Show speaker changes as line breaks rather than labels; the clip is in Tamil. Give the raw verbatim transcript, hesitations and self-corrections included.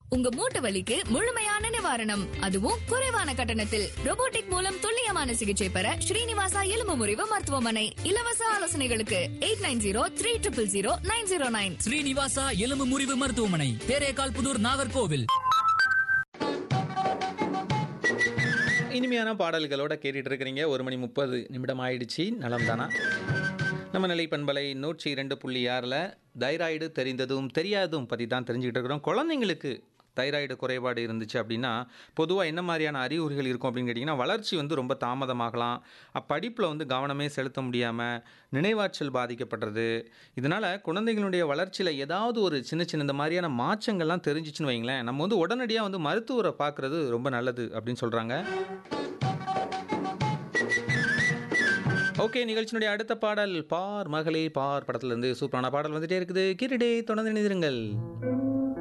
உங்க மூட்டு வலிக்கு முழுமையான நிவாரணம், அதுவும் குறைவான கட்டணத்தில். ரோபோட்டிக் மூலம் துல்லியமான சிகிச்சை பெற ஸ்ரீனிவாசா எலும்பு முறிவு மருத்துவமனை. இலவச ஆலோசனைகளுக்கு eight nine zero three triple zero nine zero nine.
Srinivasa எலும்பு முறிவு மருத்துவமனை, தேரேகால் புதூர், நாகர்கோவில்.
இனிமையான பாடல்களோட கேட்டுட்டு இருக்கிறீங்க. ஒரு மணி முப்பது நிமிடம் ஆயிடுச்சு. நலம் தானா? நம்ம நிலை பண்பலை நூற்றி இரண்டு புள்ளி ஆறில் தைராய்டு தெரிந்ததும் தெரியாததும் பற்றி தான் தெரிஞ்சுக்கிட்டு இருக்கிறோம். குழந்தைங்களுக்கு தைராய்டு குறைபாடு இருந்துச்சு அப்படின்னா பொதுவாக என்ன மாதிரியான அறிகுறிகள் இருக்கும் அப்படின்னு கேட்டிங்கன்னா, வளர்ச்சி வந்து ரொம்ப தாமதமாகலாம், படிப்பில் வந்து கவனமே செலுத்த முடியாமல், நினைவாற்றல் பாதிக்கப்படுறது. இதனால் குழந்தைகளுடைய வளர்ச்சியில் ஏதாவது ஒரு சின்ன சின்ன இந்த மாதிரியான மாற்றங்கள்லாம் தெரிஞ்சிச்சுன்னு வைங்களேன், நம்ம வந்து உடனடியாக வந்து மருத்துவரை பார்க்குறது ரொம்ப நல்லது அப்படின்னு சொல்கிறாங்க. ஓகே, நிகழ்ச்சியினுடைய அடுத்த பாடல் பார் மகளே பார் படத்துலேருந்து சூப்பரான பாடல் வந்துட்டே இருக்குது. கேட்டுட்டே தொடர்ந்து இணைந்திருங்கள்.